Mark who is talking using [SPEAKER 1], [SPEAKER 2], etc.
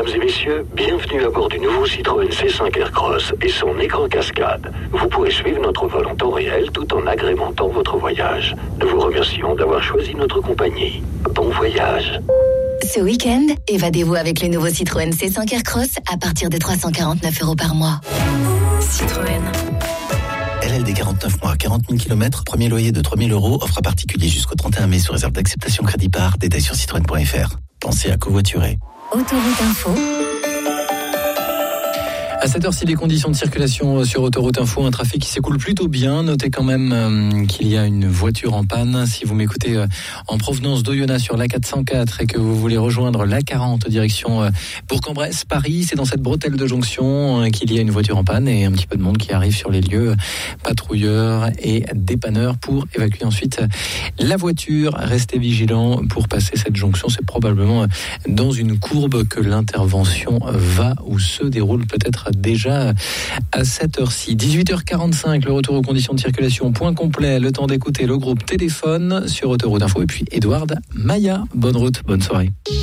[SPEAKER 1] Mesdames et messieurs, bienvenue à bord du nouveau Citroën C5 Aircross et son écran cascade. Vous pourrez suivre notre vol en temps réel tout en agrémentant votre voyage. Nous vous remercions d'avoir choisi notre compagnie. Bon voyage.
[SPEAKER 2] Ce week-end, évadez-vous avec le nouveau Citroën C5 Aircross à partir de 349 € par mois. Citroën.
[SPEAKER 3] LLD 49 mois, 40 000 km, premier loyer de 3 000 €, offre à particulier jusqu'au 31 mai sous réserve d'acceptation crédit par, détail sur citroën.fr. Pensez à covoiturer.
[SPEAKER 2] Autoroute Info.
[SPEAKER 4] À cette heure-ci, les conditions de circulation sur Autoroute Info, un trafic qui s'écoule plutôt bien. Notez quand même qu'il y a une voiture en panne. Si vous m'écoutez en provenance d'Oyonnax sur l'A404 et que vous voulez rejoindre l'A40 direction Bourg-en-Bresse, Paris, c'est dans cette bretelle de jonction qu'il y a une voiture en panne et un petit peu de monde qui arrive sur les lieux, patrouilleurs et dépanneurs pour évacuer ensuite la voiture. Restez vigilants pour passer cette jonction. C'est probablement dans une courbe que l'intervention va ou se déroule peut-être déjà à cette heure-ci. 18h45, le retour aux conditions de circulation. Point complet, le temps d'écouter le groupe Téléphone sur Autoroute Info et puis Edward Maya. Bonne route, bonne soirée.